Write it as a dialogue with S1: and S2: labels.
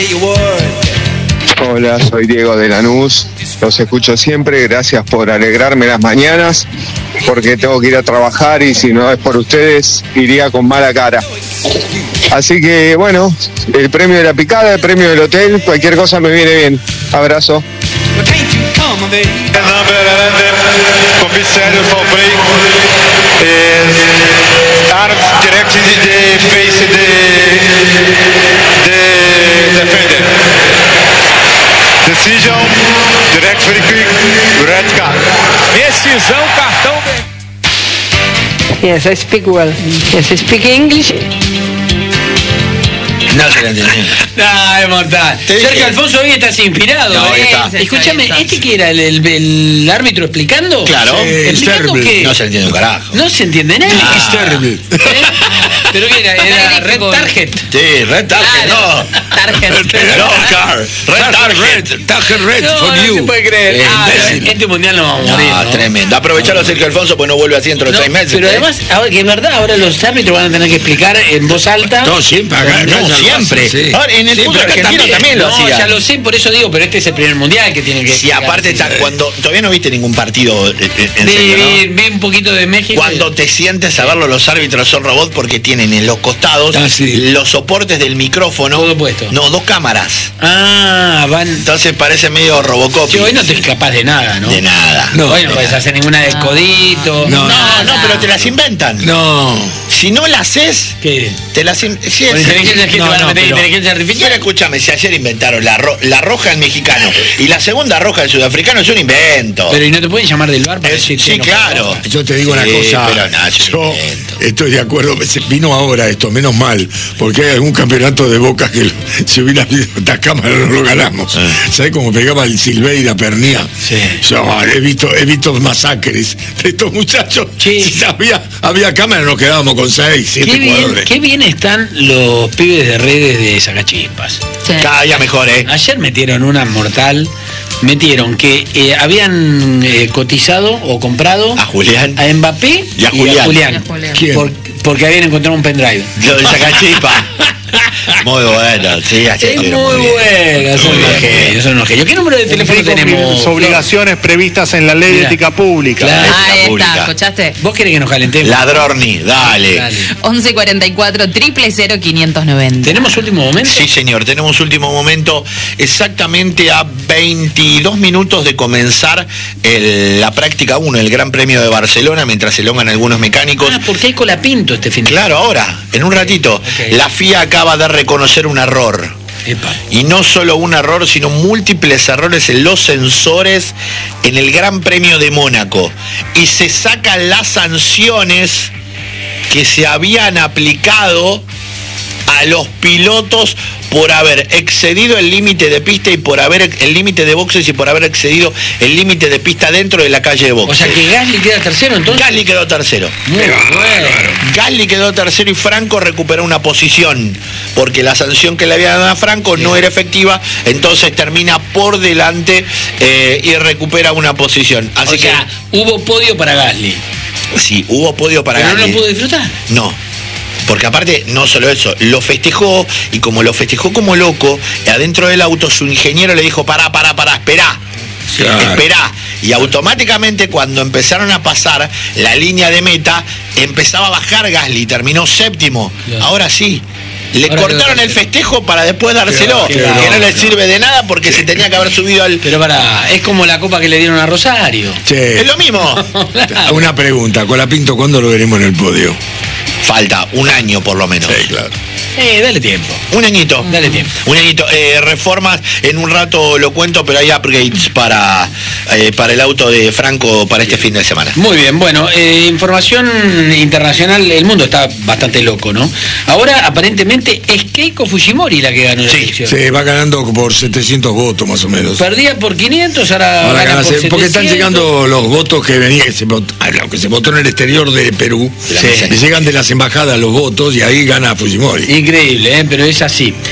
S1: Hola, soy Diego de Lanús, los escucho siempre, gracias por alegrarme las mañanas, porque tengo que ir a trabajar y si no es por ustedes, iría con mala cara. Así que bueno, el premio de la picada, el premio del hotel, cualquier cosa me viene bien. Abrazo.
S2: El nombre adelante, comissário Fabrei, arms direct de face de defender. Decision, direct free kick, red card.
S3: Decisão, cartão
S4: Yes, I speak well. Yes, I speak English.
S5: No se lo entendí.
S3: No, es mortal. Sergio Alfonso, hoy estás inspirado.
S5: No, hoy está.
S3: Escúchame, ¿este que era el árbitro explicando?
S5: Claro.
S3: ¿Explicando qué?
S5: No se entiende un carajo.
S3: No se entiende nada. ¿Pero qué era? ¿Era Red Target?
S5: Sí, Red Target, no.
S3: Target.
S5: No, car. Red Target.
S6: Target red
S3: No,
S6: for
S3: no
S6: you.
S3: se puede creer. Este mundial no vamos a morir,
S5: No,
S3: ¿no?
S5: tremendo. Aprovechalo, Sergio Alfonso, pues no vuelve así dentro de 6 meses.
S3: Pero además, ahora que es verdad, ahora los árbitros van a tener que explicar en voz alta.
S6: No, siempre acá.
S5: No, siempre.
S6: Sí.
S5: Ahora, en el
S6: Sí,
S5: fútbol
S6: pero acá
S5: argentino también lo
S3: No,
S5: hacía.
S3: ya lo sé, por eso digo, pero este es el primer mundial que tienen que.
S5: Sí, aparte, cuando todavía no viste ningún partido en serio, ¿no?
S3: Vi un poquito de México.
S5: Cuando te sientes a verlo, los árbitros son robots porque tienen en los costados los soportes del micrófono.
S3: Todo puesto.
S5: No, 2 cámaras.
S3: Ah, van.
S5: Entonces parece medio Robocop.
S3: Sí, hoy no te escapás de nada, ¿no?
S5: De nada.
S3: No, hoy no
S5: de
S3: puedes
S5: nada.
S3: hacer ninguna de codito.
S5: No, pero te las inventan.
S6: No.
S5: Si no las haces,
S3: ¿Qué?
S5: te las inventan. Sí,
S3: Con inteligencia que te van a meter inteligencia
S5: Pero
S3: artificial.
S5: escúchame, si ayer inventaron la roja en mexicano y la segunda roja en sudafricano, es un invento.
S3: Pero ¿y no te pueden llamar del bar para decir
S5: Sí,
S3: que no
S5: claro.
S6: Yo te digo una
S5: Sí,
S6: cosa,
S5: pero no, es un
S6: yo
S5: invento.
S6: estoy de acuerdo, vino ahora esto, menos mal, porque hay algún campeonato de Boca que si hubiera habido estas cámaras no lo ganamos. ¿Sabes cómo pegaba el Silveira Pernía?
S3: Sí.
S6: Yo he visto masacres de estos muchachos.
S3: Sí.
S6: Si había cámaras nos quedábamos con 6, 7 jugadores.
S3: Qué bien están los pibes de redes de Sacachispas.
S5: Cada día mejor, ¿eh?
S3: Ayer metieron una mortal. Metieron que habían cotizado o comprado
S5: A Julián.
S3: a Mbappé
S5: Y a Julián.
S6: ¿Quién?
S3: Porque habían encontrado un pendrive.
S5: Lo de Sacachispa. Muy bueno, sí, así
S3: Es muy bueno, son unos genios. ¿Qué número de teléfono tenemos?
S2: Obligaciones previstas en la ley
S3: Mira.
S2: de ética pública.
S3: Claro.
S7: Ahí
S5: pública.
S7: está, ¿escuchaste?
S3: ¿Vos querés que nos calentemos?
S5: Ladrorni, dale.
S7: 1144 000 590.
S3: ¿Tenemos último momento?
S5: Sí, señor, tenemos último momento, exactamente a 22 minutos de comenzar la práctica 1, el Gran Premio de Barcelona, mientras se elongan algunos mecánicos.
S3: Ah, porque hay colapinto este fin de semana.
S5: Claro, ahora, en un ratito,
S3: Ok.
S5: la FIA acaba de reconocer un error.
S3: Epa.
S5: Y no solo un error, sino múltiples errores en los sensores en el Gran Premio de Mónaco. Y se sacan las sanciones que se habían aplicado a los pilotos por haber excedido el límite de pista y por haber el límite de boxes y por haber excedido el límite de pista dentro de la calle de
S3: O
S5: boxes.
S3: sea que Gasly queda tercero entonces.
S5: Gasly quedó tercero.
S3: Muy bueno.
S5: Gasly quedó tercero y Franco recuperó una posición porque la sanción que le había dado a Franco no era efectiva, entonces termina por delante y recupera una posición. Así
S3: O sea, hubo podio para Gasly.
S5: que sí, hubo podio para
S3: Pero no
S5: Gasly.
S3: lo pudo disfrutar.
S5: No. Porque aparte, no solo eso, lo festejó y como lo festejó como loco, adentro del auto su ingeniero le dijo, pará, esperá.
S6: Claro.
S5: Esperá. Y automáticamente cuando empezaron a pasar la línea de meta, empezaba a bajar Gasly, terminó séptimo.
S3: Claro.
S5: Ahora sí. Le
S3: Ahora
S5: cortaron
S3: quedó
S5: el festejo para después dárselo,
S6: Claro,
S5: que no le
S6: no.
S5: sirve de nada porque se tenía que haber subido al...
S3: Pero es como la copa que le dieron a Rosario.
S5: Es lo mismo.
S6: Una pregunta, Colapinto, ¿cuándo lo veremos en el podio?
S5: Falta un año por lo menos.
S6: Sí, claro.
S3: Dale tiempo.
S5: Un añito.
S3: Dale tiempo.
S5: Un añito. Reformas, en un rato lo cuento, pero hay upgrades para el auto de Franco para este fin de semana.
S3: Muy bien, bueno, información internacional, el mundo está bastante loco, ¿no? Ahora, aparentemente, es Keiko Fujimori la que ganó la
S5: Sí,
S3: elección.
S6: Sí, va ganando por 700 votos más o menos.
S3: Perdía por 500, ahora
S6: Ahora
S3: gana
S6: gana,
S3: por 700.
S6: porque están llegando los votos que venían, lo que se votó en el exterior de Perú,
S5: Sí.
S6: le llegan de las embajadas los votos y ahí gana Fujimori.
S3: Increíble, pero es así.